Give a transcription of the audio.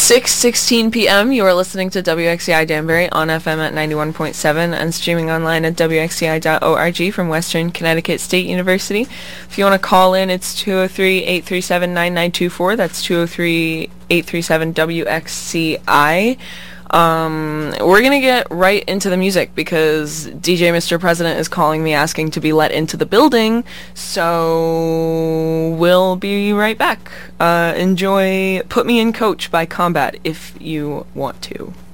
6:16 p.m. You are listening to WXCI Danbury on FM at 91.7 and streaming online at wxci.org from Western Connecticut State University. If you want to call in, it's 203-837-9924. That's 203-837-WXCI. We're gonna get right into the music because DJ Mr. President is calling me asking to be let into the building, so we'll be right back. Enjoy Put Me in Coach by Combat if you want to.